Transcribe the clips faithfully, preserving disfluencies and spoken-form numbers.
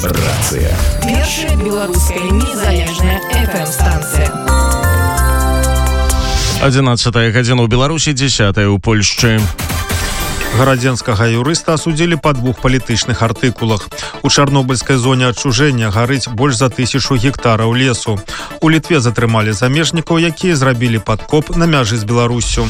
Рацыя. Першая беларуская незалежная эф эм-станцыя. одиннадцатая гадзіна ў Беларусі, десятая ў Польшчы. Гарадзенскага юрыста асудзілі па двух палітычных артыкулах. У чарнобыльскай зоне адчужэння гарыць больш за тысячу гектараў лесу. У Літве затрымалі замежнікаў, якія зрабілі падкоп на мяжы з Беларуссю.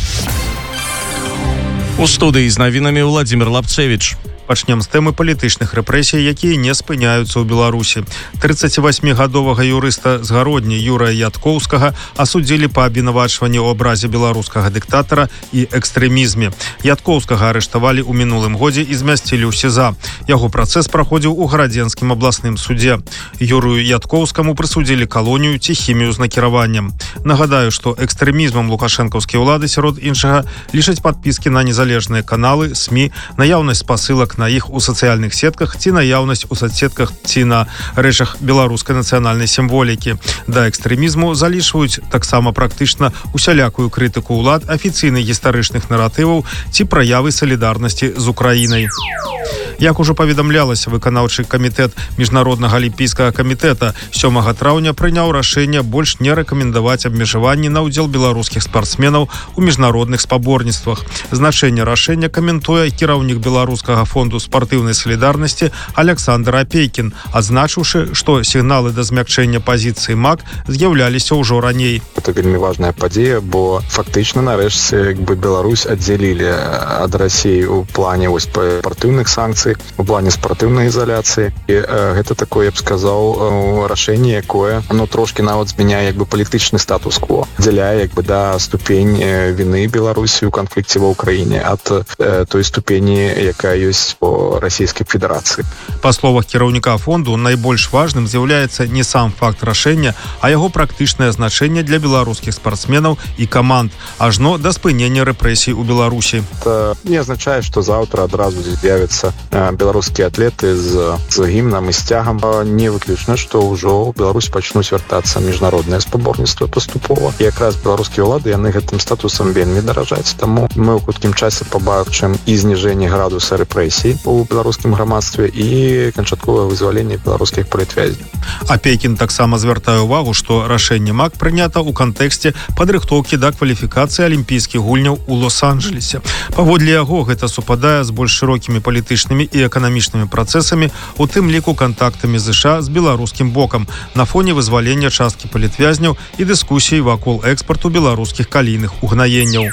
У студыі з навінамі Владзімір Лапцевіч. Пачнем з тэмы палітычных рэпрэсій, якія не спыняюцца ў Беларусі. трыццацівасьмігадовага юрыста з Гародні Юрая Яткоўскага асудзілі па абвінавачванні ў абразе беларускага дыктатара і экстрэмізме. Яткоўскага арыштавалі ў мінулым годзе і змясцілі ў СІЗА. Яго працэс праходзіў у Гарадзенскім абласным судзе. Юрыю Яткоўскаму прысудзілі калонію ці хімію з накіраваннем. Нагадаю, што экстрэмізмам лукашэнкаўскія ўлады, сярод іншага, лічаць падпіскі на незалежныя каналы, СМІ, наяўнасць спасылак на іх у сацыяльных сетках ці наяўнасць у соцсетках ці на рэчах беларускай нацыянальнай сімволікі. Да экстрэмізму залічваюць таксама практычна усялякую крытыку ўлад, афіцыйных гістарычных наратываў ці праявы салідарнасці з Украінай. Як ужо паведамлялася, выканаўчы камітэт Міжнароднага алімпійскага камітэта сёмага траўня прыняў рашэнне больш не рэкамендаваць абмежаванні на ўдзел беларускіх спартсменаў у міжнародных спаборніцтвах. Значэнне рашэння каментуе кіраўнік беларускага фонду спартыўнай салідарнасці Александр Апейкін, адзначыўшы, што сігналы да змякчэння пазіцыі МАК з'яўляліся ўжо раней. Это вельмі важная падзея, бо фактычна нарэшце як бы Беларусь аддзялілі ад Расіі ў плане вось спартыўных санкцый, у плане спартыўнай ізаляцыі. І э, гэта такое, я б сказаў, рашэнне, якое оно трошки нават змяняе як бы палітычны статус-кво, дзяляе як бы да ступень віны Беларусі ў канфлікце ва Ўкраіне ад э, той ступені, якая ёсць по Расійскай Федэрацыі. Па словах кіраўніка фонду, найбольш важным з'яўляецца не сам факт рашэння, а яго практычнае значэнне для беларускіх спартсменаў і каманд, ажно да спынення рэпрэсій у Беларусі. Это не азначае, што заўтра адразу з'явяцца беларускія атлеты з, з гімнам і сцягам. Не выключна, што ўжо ў Беларусь пачнуць вяртацца міжнародныя спаборніцтвы паступова. І якраз беларускія ўлады, яны гэтым статусам вельмі даражаць. Таму мы ў хуткім часе пабачым і зніжэнне градуса рэпрэсій у беларускім грамадстве і канчатковае вызваленне беларускіх палітвязняў. Апейкін таксама звяртае ўвагу, што рашэнне МАК прынята ў кантэксце падрыхтоўкі да кваліфікацыі алімпійскіх гульняў у Лос-Анджелесе. Паводле яго, гэта супадае з больш шырокімі палітычнымі і эканамічнымі працэсамі, у тым ліку кантактамі ЗША з беларускім бокам на фоне вызвалення часткі палітвязняў і дыскусій вакол экспарту беларускіх калійных угнаенняў.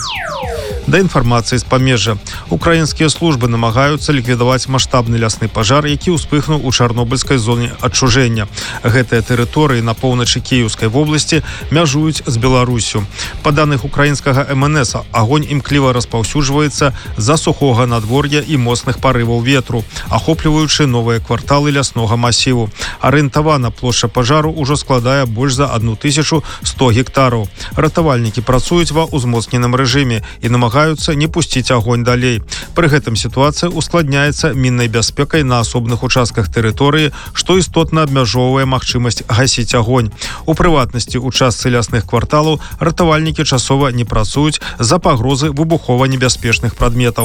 Да інфармацыі з памежжа. Украінскія службы намагаюцца ліквідаваць маштабны лясны пажар, які ўспыхнуў у чарнобыльскай зоне адчужэння. Гэтыя тэрыторыі на поўначы Кіеўскай вобласці мяжуюць з Беларуссю. Па даных украінскага эм эн эс, агонь імкліва распаўсюджваецца з-за сухога надвор'я і моцных парываў ветру, ахопліваючы новыя кварталы ляснога масіву. Арыентавана плошча пажару ўжо складае больш за одну тысячу сто гектараў. Ратавальнікі працуюць ва ўзмоцненым рэжыме і намагаюцца не пусціць агонь далей. Пры гэтым сітуацыя ускладняецца міннай бяспекай на асобных участках тэрыторыі, што істотна абмяжоўвае магчымасць гасіць агонь. У прыватнасці, у частцы лясных кварталаў ратавальнікі часова не працуюць з-за пагрозы выбухова-небяспечных прадметаў.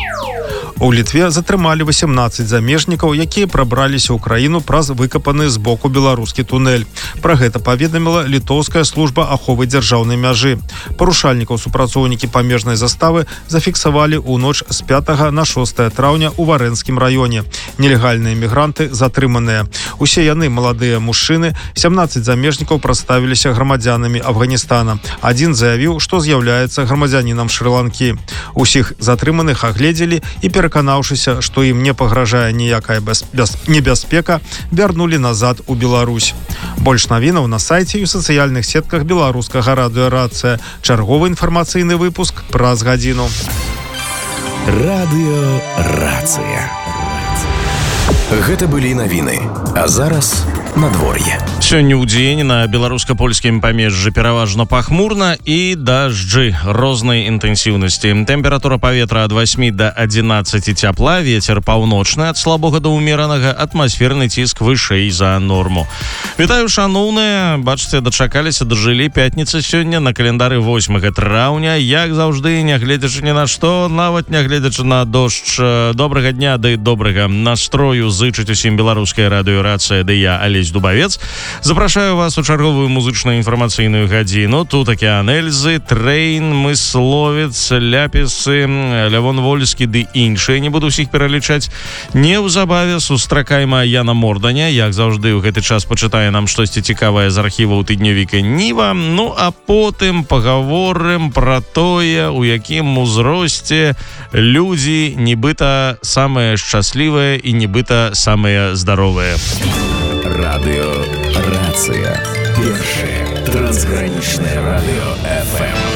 У Літве затрымалі васемнаццаць замежнікаў, якія прабраліся ў краіну праз выкапаны з боку беларускі тунэль. Пра гэта паведаміла літоўская служба аховы дзяржаўнай мяжы. Парушальнікаў супрацоўнікі памежнай заставы зафіксавалі ў ноч з пятага на шостае траўня ў Варэнскім раёне. Нелегальныя мігранты затрыманыя. Усе яны маладыя мужчыны, сямнаццаць замежнікаў прадставіліся грамадзянамі Афганістана. Адзін заявіў, што з'яўляецца грамадзянінам Шры-Ланкі. Усіх затрыманых агледзелі і пераканаўшыся, што ім не пагражае ніякая бяс... бяс... небяспека, вярнулі назад у Беларусь. Больш навінаў на сайце і ў сацыяльных сетках беларускага радыё Рацыя. Чарговы інфармацыйны выпуск праз гадзіну. Радыё Рацыя. Гэта былі навіны. А зараз надвор'е. Сёння ў дзень на беларуска-польскім памежжы пераважна пахмурна і дажджы рознай інтэнсіўнасці. Тэмпература паветра ад восьмі да адзінаццаці цяпла, вецер паўночны ад слабога да ўмеранага, атмасферны ціск вышэй за норму. Вітаю, шаноўныя, бачыце, дачакаліся, дажылі, пятніца сёння, на календары восьмага траўня, як заўжды, нягледзячы ні на што, нават нягледзячы на дождж. Добрага дня, ды добрага настрою зычыць усім беларуская радыёрацыя, ды я, Алесь Дубавец. Запрашаю вас у чарговую музычна-інфармацыйную гадзіну. Тут Акіян Эльзы, Трэйн, Мысловец, Ляпісы, Лявон Вольскі ды іншыя. Не буду ўсіх пералічаць. Неўзабаве сустракайма Яна Морданя. Як заўжды, ў гэты час пачытае нам штосьці цікавае з архіваў тыднёвіка Ніва. Ну, а потым пагаворым пра тое, у якім узросце людзі нібыта самыя шчаслівыя і нібыта самыя здаровыя. Радыё Рацыя. Першае трансгранічнае радыё эф эм.